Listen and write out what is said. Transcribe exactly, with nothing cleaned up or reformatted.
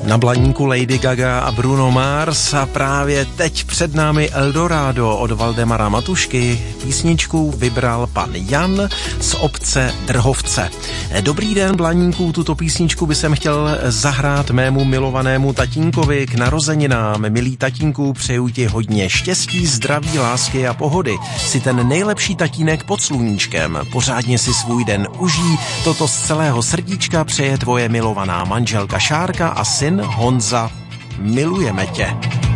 Na Blaníku Lady Gaga a Bruno Mars a právě teď před námi Eldorado od Valdemara Matušky. Písničku vybral pan Jan z obce Drhovce. Dobrý den, Blaníku, tuto písničku by jsem chtěl zahrát mému milovanému tatínkovi k narozeninám. Milý tatínku, přeju ti hodně štěstí, zdraví, lásky a pohody. Jsi ten nejlepší tatínek pod sluníčkem. Pořádně si svůj den užij. Toto z celého srdíčka přeje tvoje milovaná manželka Šárka a syn Honza. Milujeme tě.